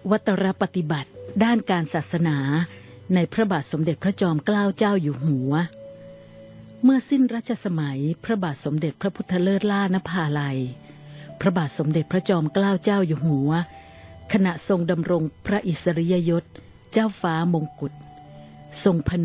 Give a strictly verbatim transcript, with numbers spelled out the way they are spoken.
วัตรปฏิบัติด้านการศาสนาในพระบาทสมเด็จพระจอมเกล้าเจ้าอยู่หัวเมื่อสิ้นรัชสมัยพระบาทสมเด็จพระพุทธเลิศล่านภาลัยพระบาทสมเด็จพระจอมเกล้าเจ้าอยู่หัวขณะทรงดำรงพระอิสริยยศเจ้าฟ้ามงกุฎทรงผ